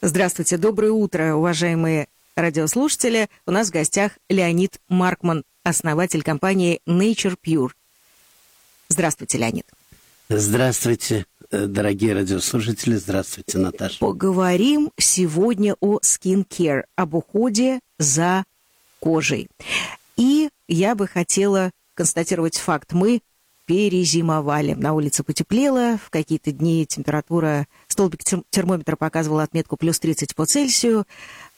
Здравствуйте, доброе утро, уважаемые радиослушатели. У нас в гостях Леонид Маркман, основатель компании Nature Pure. Здравствуйте, Леонид. Здравствуйте, дорогие радиослушатели. Здравствуйте, Наташа. Поговорим сегодня о skincare, об уходе за кожей. И я бы хотела констатировать факт. Мы перезимовали. На улице потеплело, в какие-то дни температура, столбик термометра показывал отметку плюс 30 по Цельсию.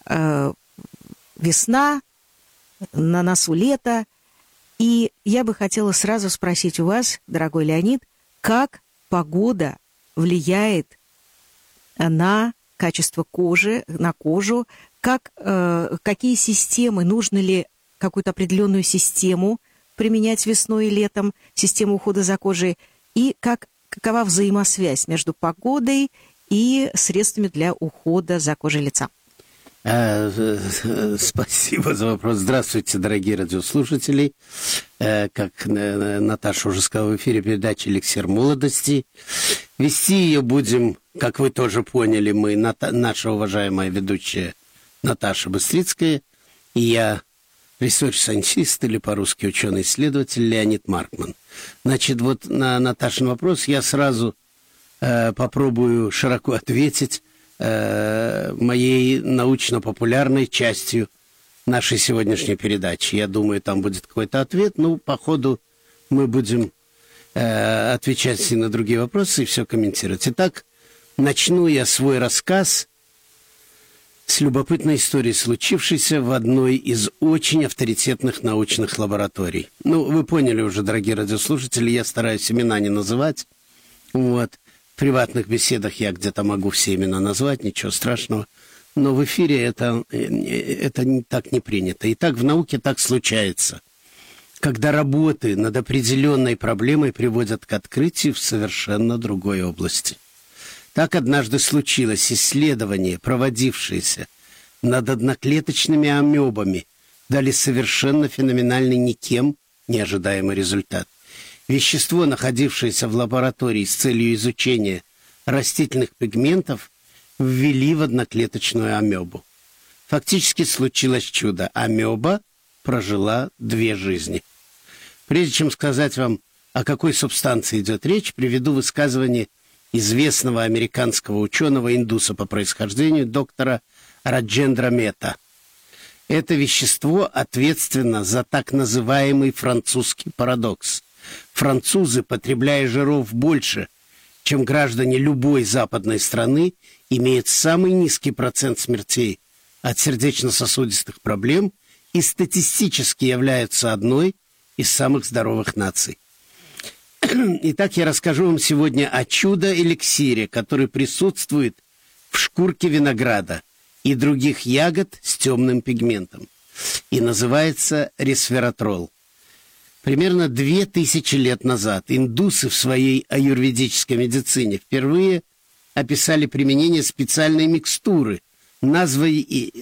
Весна, на носу лето. И я бы хотела сразу спросить у вас, дорогой Леонид, как погода влияет на качество кожи, на кожу, какие системы, нужно ли какую-то определенную систему применять весной и летом, систему ухода за кожей, и какова взаимосвязь между погодой и средствами для ухода за кожей лица? Спасибо за вопрос. Здравствуйте, дорогие радиослушатели. Как Наташа уже сказала, в эфире передача «Эликсир молодости». Вести ее будем, как вы тоже поняли, мы, наша уважаемая ведущая Наташа Быстрицкая, и я, ресерч-сайентист, или по-русски ученый-исследователь Леонид Маркман. Значит, вот на Наташин вопрос я сразу попробую широко ответить моей научно-популярной частью нашей сегодняшней передачи. Я думаю, там будет какой-то ответ. Ну, по ходу мы будем отвечать и на другие вопросы, и все комментировать. Итак, начну я свой рассказ с любопытной истории, случившейся в одной из очень авторитетных научных лабораторий. Ну, вы поняли уже, дорогие радиослушатели, я стараюсь имена не называть. Вот. В приватных беседах я где-то могу все имена назвать, ничего страшного. Но в эфире это так не принято. И так в науке так случается. Когда работы над определенной проблемой приводят к открытию в совершенно другой области. Так однажды случилось. Исследования, проводившиеся над одноклеточными амебами, дали совершенно феноменальный, никем неожидаемый результат. Вещество, находившееся в лаборатории с целью изучения растительных пигментов, ввели в одноклеточную амебу. Фактически случилось чудо. Амеба прожила 2 жизни. Прежде чем сказать вам, о какой субстанции идет речь, приведу высказывание известного американского ученого-индуса по происхождению доктора Раджендра Мета. Это вещество ответственно за так называемый французский парадокс. Французы, потребляя жиров больше, чем граждане любой западной страны, имеют самый низкий процент смертей от сердечно-сосудистых проблем и статистически являются одной из самых здоровых наций. Итак, я расскажу вам сегодня о чудо-эликсире, который присутствует в шкурке винограда и других ягод с темным пигментом. И называется ресвератрол. Примерно 2000 лет назад индусы в своей аюрведической медицине впервые описали применение специальной микстуры, названной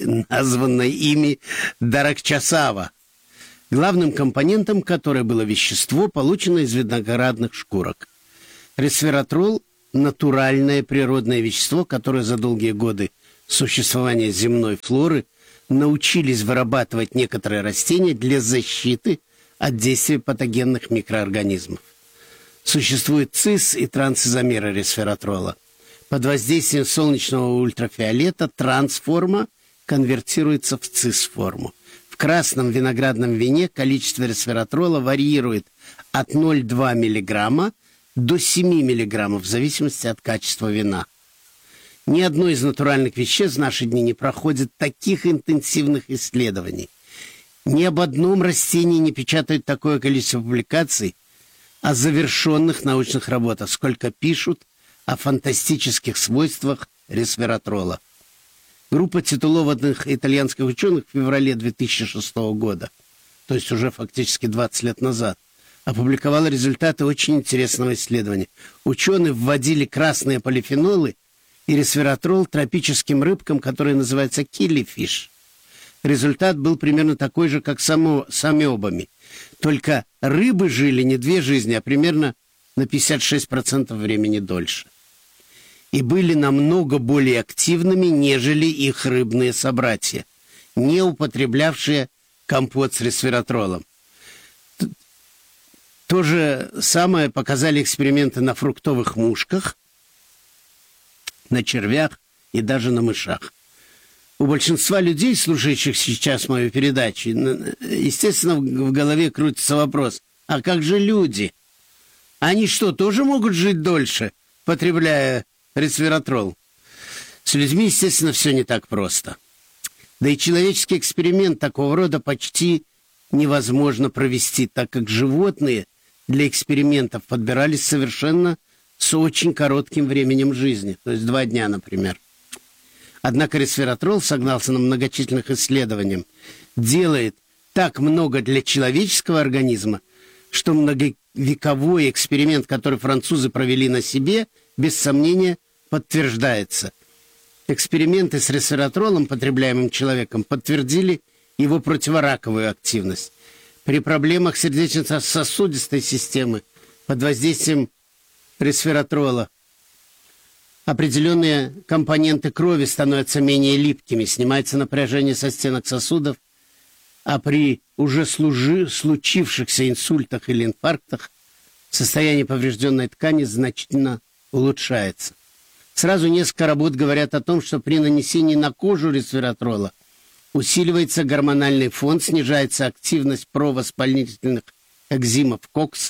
ими даракчасава, главным компонентом которой было вещество, полученное из виноградных шкурок. Ресвератрол – натуральное природное вещество, которое за долгие годы существования земной флоры научились вырабатывать некоторые растения для защиты от действия патогенных микроорганизмов. Существует цис и трансизомеры ресвератрола. Под воздействием солнечного ультрафиолета трансформа конвертируется в цис-форму. В красном виноградном вине количество ресвератрола варьирует от 0,2 мг до 7 мг в зависимости от качества вина. Ни одно из натуральных веществ в наши дни не проходит таких интенсивных исследований. Ни об одном растении не печатают такое количество публикаций о завершенных научных работах, сколько пишут о фантастических свойствах ресвератрола. Группа титулованных итальянских ученых в феврале 2006 года, то есть уже фактически 20 лет назад, опубликовала результаты очень интересного исследования. Ученые вводили красные полифенолы и ресвератрол тропическим рыбкам, которые называются киллифиш. Результат был примерно такой же, как с амебами. Только рыбы жили не 2 жизни, а примерно на 56% времени дольше. и были намного более активными, нежели их рыбные собратья, не употреблявшие компот с ресвератролом. То же самое показали эксперименты на фруктовых мушках, на червях и даже на мышах. У большинства людей, слушающих сейчас мою передачу, естественно, в голове крутится вопрос: а как же люди? Они что, тоже могут жить дольше, потребляя ресвератрол? С людьми, естественно, все не так просто. Да и человеческий эксперимент такого рода почти невозможно провести, так как животные для экспериментов подбирались совершенно с очень коротким временем жизни, то есть 2 дня, например. Однако ресвератрол, согласно многочисленным исследованиям, делает так много для человеческого организма, что многовековой эксперимент, который французы провели на себе, без сомнения подтверждается. Эксперименты с ресвератролом, потребляемым человеком, подтвердили его противораковую активность. При проблемах сердечно-сосудистой системы под воздействием ресвератрола определенные компоненты крови становятся менее липкими, снимается напряжение со стенок сосудов, а при уже случившихся инсультах или инфарктах состояние поврежденной ткани значительно улучшается. Сразу несколько работ говорят о том, что при нанесении на кожу ресвератрола усиливается гормональный фон, снижается активность провоспалительных экзимов COX,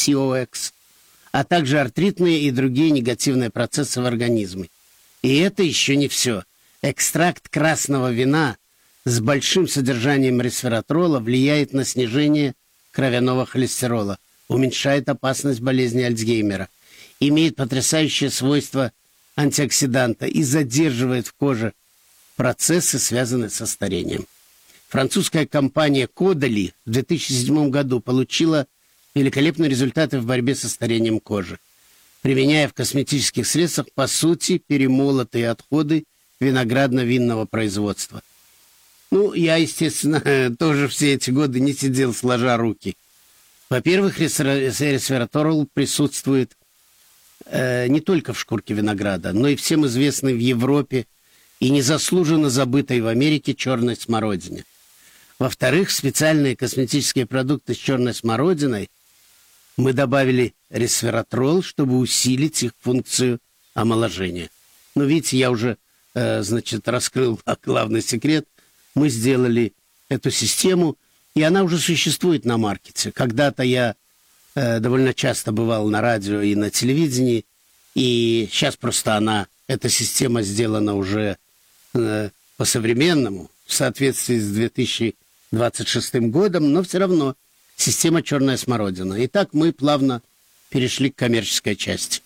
а также артритные и другие негативные процессы в организме. И это еще не все. Экстракт красного вина с большим содержанием ресвератрола влияет на снижение кровяного холестерола, уменьшает опасность болезни Альцгеймера, имеет потрясающее свойство антиоксиданта и задерживает в коже процессы, связанные со старением. Французская компания Caudalie в 2007 году получила великолепные результаты в борьбе со старением кожи, применяя в косметических средствах, по сути, перемолотые отходы виноградно-винного производства. Я, естественно, тоже все эти годы не сидел сложа руки. Во-первых, ресвератрол присутствует не только в шкурке винограда, но и всем известной в Европе и незаслуженно забытой в Америке черной смородине. Во-вторых, в специальные косметические продукты с черной смородиной мы добавили ресвератрол, чтобы усилить их функцию омоложения. Но видите, я уже, раскрыл главный секрет. Мы сделали эту систему, и она уже существует на маркете. Когда-то я довольно часто бывал на радио и на телевидении, и сейчас просто эта система сделана уже по-современному, в соответствии с 2026 годом, но все равно система «Черная смородина». Итак, мы плавно перешли к коммерческой части.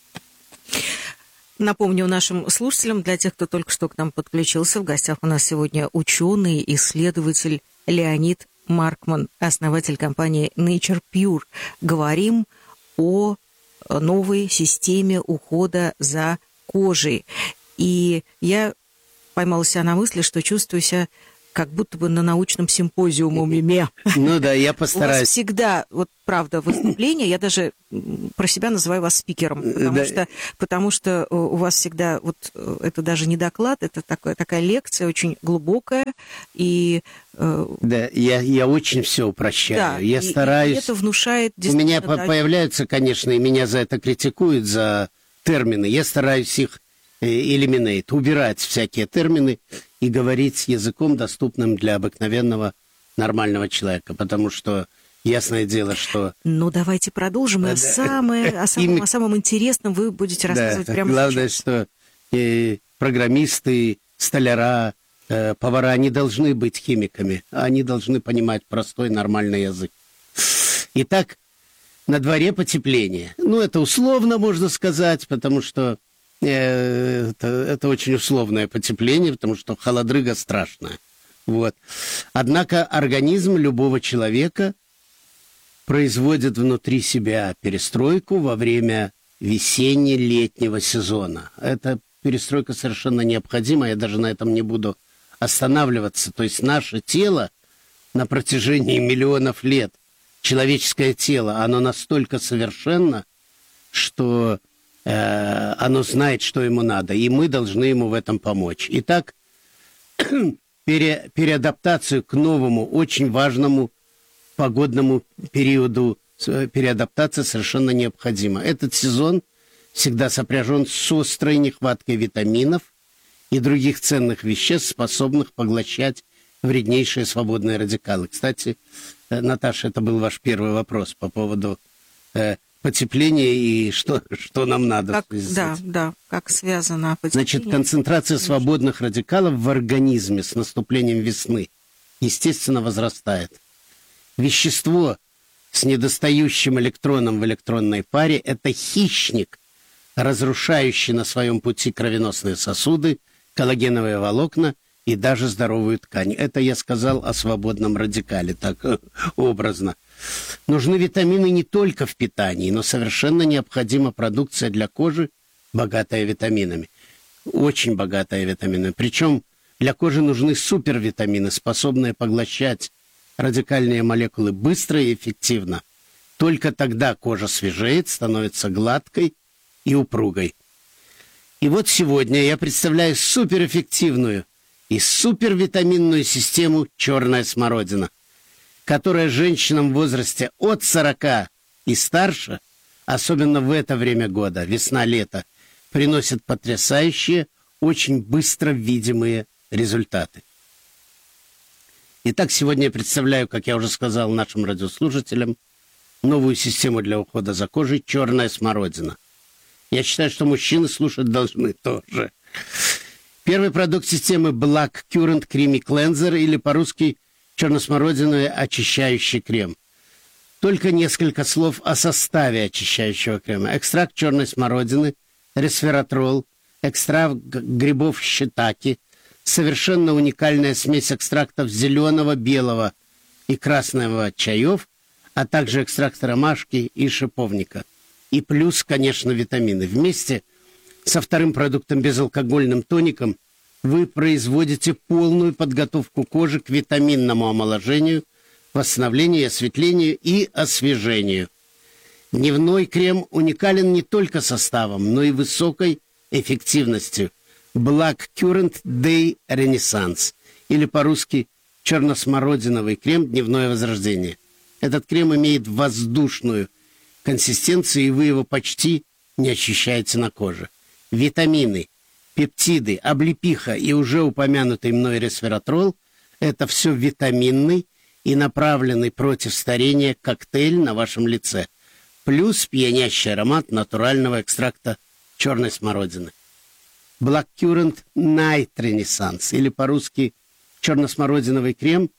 Напомню нашим слушателям, для тех, кто только что к нам подключился, в гостях у нас сегодня ученый, исследователь Леонид Маркман, основатель компании Nature Pure. Говорим о новой системе ухода за кожей. И я поймала себя на мысли, что чувствую себя как будто бы на научном симпозиуме. Ну да, я постараюсь. У вас всегда, правда, выступление, я даже про себя называю вас спикером, потому что у вас всегда, это даже не доклад, это такая лекция очень глубокая. И, да, я очень все упрощаю, да, я стараюсь. И это внушает У меня появляются, конечно, и меня за это критикуют, за термины, я стараюсь их убирать всякие термины и говорить языком, доступным для обыкновенного нормального человека, потому что ясное дело, что... давайте продолжим, о самом интересном вы будете рассказывать прямо главное, сейчас. Что программисты, столяра, повара не должны быть химиками, они должны понимать простой нормальный язык. Итак, на дворе потепление. Это условно можно сказать, потому что это очень условное потепление, потому что холодрыга страшная. Однако организм любого человека производит внутри себя перестройку во время весенне-летнего сезона. Эта перестройка совершенно необходима, я даже на этом не буду останавливаться. То есть наше тело на протяжении миллионов лет, человеческое тело, оно настолько совершенно, что оно знает, что ему надо, и мы должны ему в этом помочь. Итак, переадаптацию к новому, очень важному погодному периоду, переадаптация совершенно необходима. Этот сезон всегда сопряжен с острой нехваткой витаминов и других ценных веществ, способных поглощать вреднейшие свободные радикалы. Кстати, Наташа, это был ваш первый вопрос по поводу потепления и что нам надо. Как связано потепление. Значит, концентрация свободных радикалов в организме с наступлением весны, естественно, возрастает. Вещество с недостающим электроном в электронной паре – это хищник, разрушающий на своем пути кровеносные сосуды, коллагеновые волокна и даже здоровую ткань. Это я сказал о свободном радикале, так образно. Нужны витамины не только в питании, но совершенно необходима продукция для кожи, богатая витаминами. Очень богатая витаминами. Причем для кожи нужны супервитамины, способные поглощать радикальные молекулы быстро и эффективно. Только тогда кожа свежеет, становится гладкой и упругой. И вот сегодня я представляю суперэффективную и супервитаминную систему «Черная смородина», которая женщинам в возрасте от 40 и старше, особенно в это время года, весна-лето, приносит потрясающие, очень быстро видимые результаты. Итак, сегодня я представляю, как я уже сказал нашим радиослушателям, новую систему для ухода за кожей «Черная смородина». Я считаю, что мужчины слушать должны тоже. Первый продукт системы Black Currant Creamy Cleanser, или по-русски черносмородиновый очищающий крем. Только несколько слов о составе очищающего крема. Экстракт черной смородины, ресвератрол, экстракт грибов щитаки, совершенно уникальная смесь экстрактов зеленого, белого и красного чаев, а также экстракт ромашки и шиповника. И плюс, конечно, витамины. Вместе со вторым продуктом, безалкогольным тоником, вы производите полную подготовку кожи к витаминному омоложению, восстановлению, осветлению и освежению. Дневной крем уникален не только составом, но и высокой эффективностью. Black Currant Day Renaissance, или по-русски черносмородиновый крем «Дневное возрождение». Этот крем имеет воздушную консистенцию, и вы его почти не ощущаете на коже. Витамины, пептиды, облепиха и уже упомянутый мной ресвератрол – это все витаминный и направленный против старения коктейль на вашем лице, плюс пьянящий аромат натурального экстракта черной смородины. Black Currant Night Renaissance, или по-русски черносмородиновый крем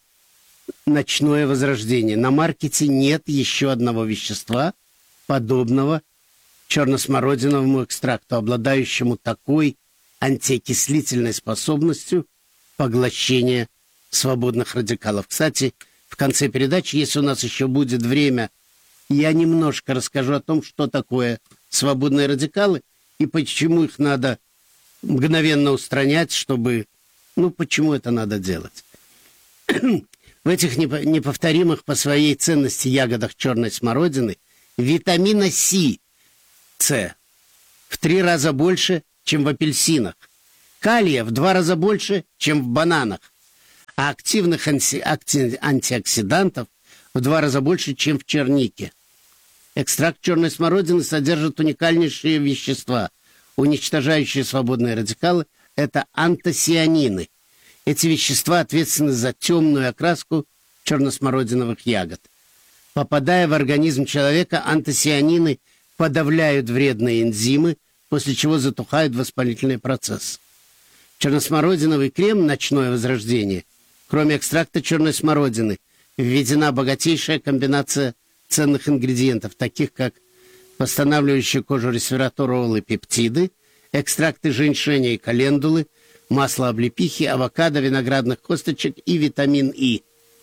«Ночное возрождение». На маркете нет еще одного вещества, подобного черносмородиновому экстракту, обладающему такой антиокислительной способностью поглощения свободных радикалов. Кстати, в конце передачи, если у нас еще будет время, я немножко расскажу о том, что такое свободные радикалы и почему их надо мгновенно устранять, чтобы... почему это надо делать? В этих неповторимых по своей ценности ягодах черной смородины витамина С в 3 раза больше, чем в апельсинах, калия в 2 раза больше, чем в бананах, а активных антиоксидантов в 2 раза больше, чем в чернике. Экстракт черной смородины содержит уникальнейшие вещества, уничтожающие свободные радикалы. Это антоцианины. Эти вещества ответственны за темную окраску черносмородиновых ягод. Попадая в организм человека, антоцианины подавляют вредные энзимы, после чего затухает воспалительный процесс. Черносмородиновый крем «Ночное возрождение», кроме экстракта черной смородины, введена богатейшая комбинация ценных ингредиентов, таких как восстанавливающие кожу ресвератрол и пептиды, экстракты женьшеня и календулы, масло облепихи, авокадо, виноградных косточек и витамин И.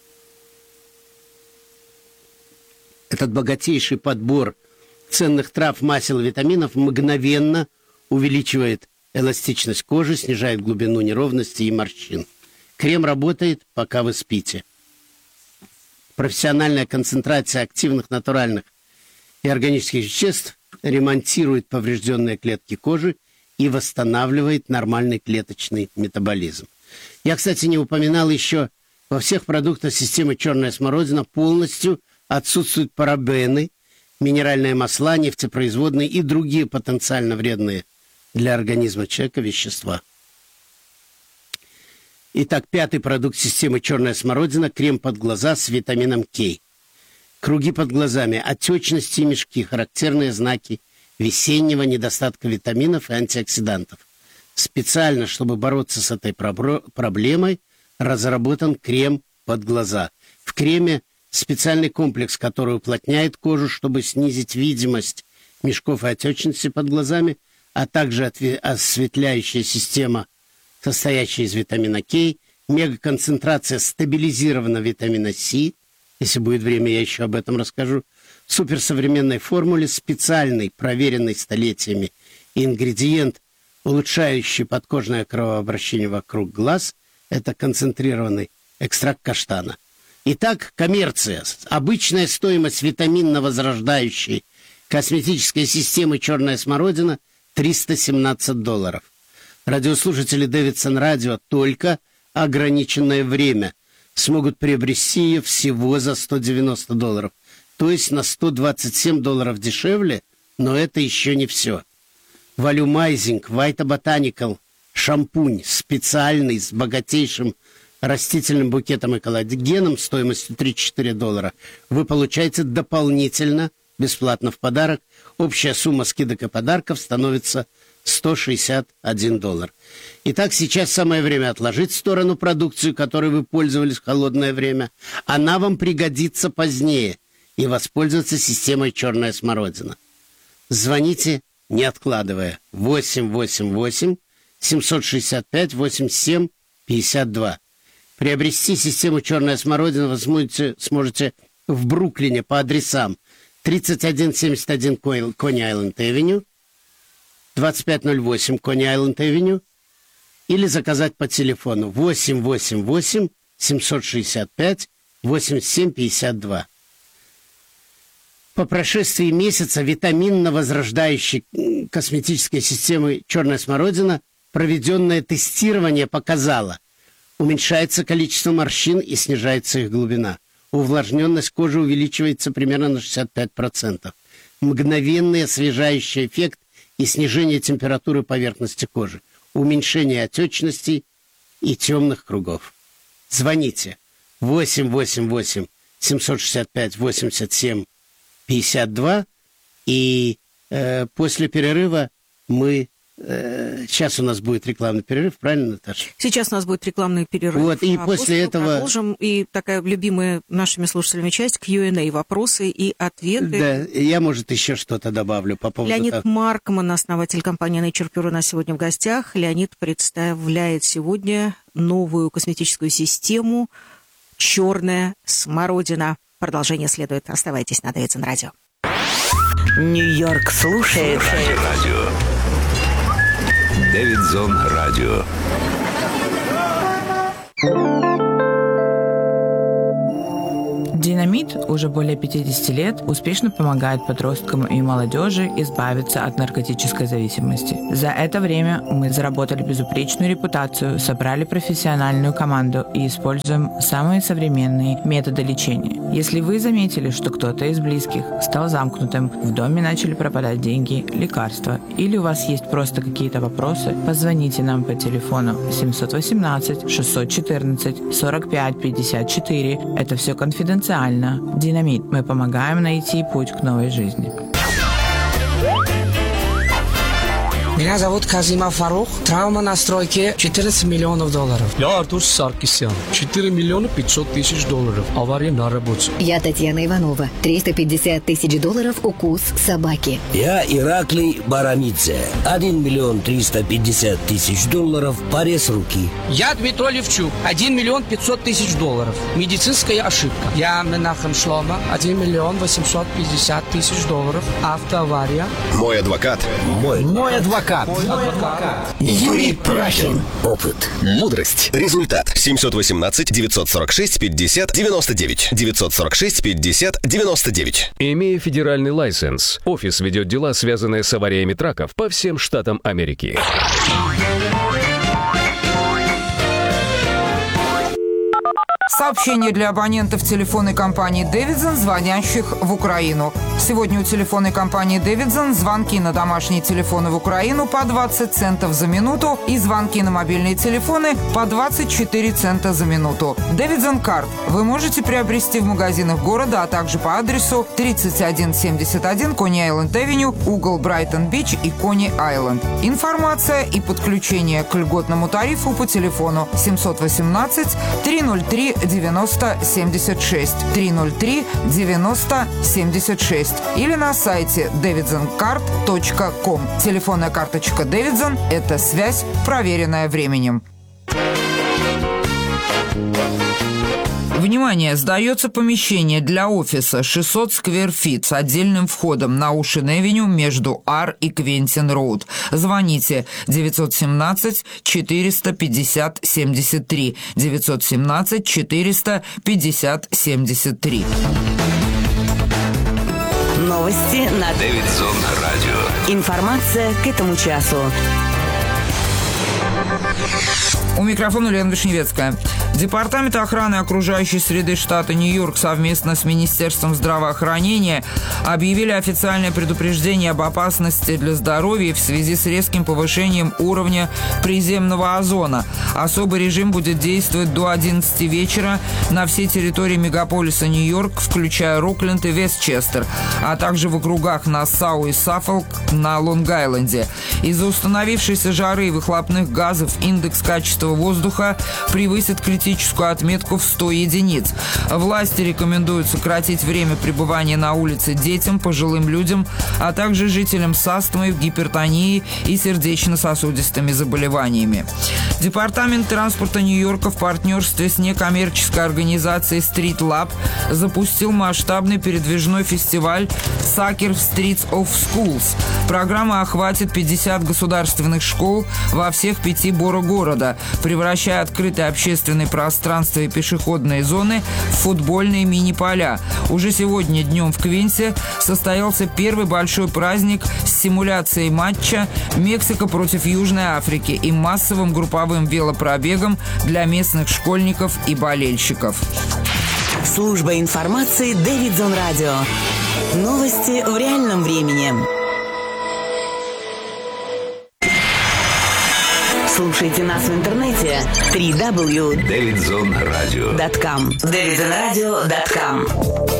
Этот богатейший подбор ценных трав, масел и витаминов мгновенно увеличивает эластичность кожи, снижает глубину неровностей и морщин. Крем работает, пока вы спите. Профессиональная концентрация активных, натуральных и органических веществ ремонтирует поврежденные клетки кожи и восстанавливает нормальный клеточный метаболизм. Я, кстати, не упоминал еще, во всех продуктах системы «Черная смородина» полностью отсутствуют парабены, минеральные масла, нефтепроизводные и другие потенциально вредные для организма человека вещества. Итак, 5-й продукт системы «Черная смородина» – крем под глаза с витамином К. Круги под глазами, отечности и мешки – характерные знаки весеннего недостатка витаминов и антиоксидантов. Специально, чтобы бороться с этой проблемой, разработан крем под глаза. В креме специальный комплекс, который уплотняет кожу, чтобы снизить видимость мешков и отечности под глазами, а также осветляющая система, состоящая из витамина К, мегаконцентрация стабилизированного витамина С, если будет время, я еще об этом расскажу, в суперсовременной формуле, специальный, проверенный столетиями ингредиент, улучшающий подкожное кровообращение вокруг глаз, это концентрированный экстракт каштана. Итак, коммерция. Обычная стоимость витаминно-возрождающей косметической системы «Черная смородина» $317. Радиослушатели Дэвидсон Радио только ограниченное время смогут приобрести ее всего за $190. То есть на $127 дешевле, но это еще не все. Volumizing Vita Botanical шампунь специальный с богатейшим растительным букетом и коллагеном стоимостью $34 вы получаете дополнительно, бесплатно в подарок. Общая сумма скидок и подарков становится $161. Итак, сейчас самое время отложить в сторону продукцию, которой вы пользовались в холодное время. Она вам пригодится позднее, и воспользоваться системой «Черная смородина». Звоните, не откладывая, 888-765-87-52. Приобрести систему «Черная смородина» вы сможете в Бруклине по адресам 3171 Кони-Айленд-Эвеню, 2508 Кони-Айленд-Эвеню или заказать по телефону 888-765-87-52. По прошествии месяца витаминно-возрождающей косметической системы «Черная смородина» проведенное тестирование показало, уменьшается количество морщин и снижается их глубина. Увлажненность кожи увеличивается примерно на 65%. Мгновенный освежающий эффект и снижение температуры поверхности кожи. Уменьшение отечностей и темных кругов. Звоните 888-765-87-52 и после перерыва мы... Сейчас у нас будет рекламный перерыв, правильно, Наташа? Сейчас у нас будет рекламный перерыв. Вот, и после этого... Продолжим. И такая любимая нашими слушателями часть Q&A, вопросы и ответы. Да, я, может, еще что-то добавлю по поводу... Леонид Маркман, основатель компании Nature Pure, у нас сегодня в гостях. Леонид представляет сегодня новую косметическую систему «Черная смородина». Продолжение следует. Оставайтесь на Дэвидсон Радио. Нью-Йорк слушает радио. Дэвидсон Радио. Динамит уже более 50 лет успешно помогает подросткам и молодежи избавиться от наркотической зависимости. За это время мы заработали безупречную репутацию, собрали профессиональную команду и используем самые современные методы лечения. Если вы заметили, что кто-то из близких стал замкнутым, в доме начали пропадать деньги, лекарства, или у вас есть просто какие-то вопросы, позвоните нам по телефону 718-614-45-54. Это все конфиденциально. Динамит. Мы помогаем найти путь к новой жизни. Меня зовут Казима Фарух. Травма на стройке $14 миллионов. Я Артур Саркисян. $4 миллиона 500 тысяч. Авария на работе. Я Татьяна Иванова. $350 тысяч. Укус собаки. Я Ираклий Барамидзе. $1 миллион 350 тысяч. Порез руки. Я Дмитрий Левчук. $1 миллион 500 тысяч. Медицинская ошибка. Я Менахем Шлома. $1 миллион 850 тысяч. Автоавария. Мой адвокат. Мой адвокат. адвокат. Юрий Прахин. Опыт. Мудрость. Результат. 718-946-50-99. 946-50-99. Имея федеральный лайсенс, офис ведет дела, связанные с авариями траков по всем штатам Америки. Сообщение для абонентов телефонной компании «Дэвидсон», звонящих в Украину. Сегодня у телефонной компании «Дэвидсон» звонки на домашние телефоны в Украину по 20 центов за минуту и звонки на мобильные телефоны по 24 цента за минуту. «Дэвидсон Карт» вы можете приобрести в магазинах города, а также по адресу 3171 Кони-Айленд-Авеню, угол Брайтон-Бич и Кони-Айленд. Информация и подключение к льготному тарифу по телефону 718-303-9076, 303-9076 или на сайте davidsoncard.com. Телефонная карточка Davidson – это связь, проверенная временем. Внимание! Сдается помещение для офиса 600 сквер фит с отдельным входом на Оушен-Авеню между Ар и Квентин-Роуд. Звоните 917-450-73. 917-450-73. Новости на Дэвидсон Радио. Информация к этому часу. У микрофона Лена Вишневецкая. Департамент охраны окружающей среды штата Нью-Йорк совместно с Министерством здравоохранения объявили официальное предупреждение об опасности для здоровья в связи с резким повышением уровня приземного озона. Особый режим будет действовать до 11 вечера на всей территории мегаполиса Нью-Йорк, включая Рокленд и Вестчестер, а также в округах Нассау и Саффолк на Лонг-Айленде. Из-за установившейся жары и выхлопных газов индекс качества воздуха превысит критическую отметку в 100 единиц. Власти рекомендуют сократить время пребывания на улице детям, пожилым людям, а также жителям с астмой, гипертонией и сердечно-сосудистыми заболеваниями. Департамент транспорта Нью-Йорка в партнерстве с некоммерческой организацией Street Lab запустил масштабный передвижной фестиваль Sucker Streets of Schools. Программа охватит 50 государственных школ во всех 5 боро города, превращая открытые общественные пространства и пешеходные зоны в футбольные мини-поля. Уже сегодня днем в Квинсе состоялся первый большой праздник с симуляцией матча Мексика против Южной Африки и массовым групповым велопробегом для местных школьников и болельщиков. Служба информации Дэвидсон Радио. Новости в реальном времени. Слушайте нас в интернете www.davidsonradio.com. davidsonradio.com.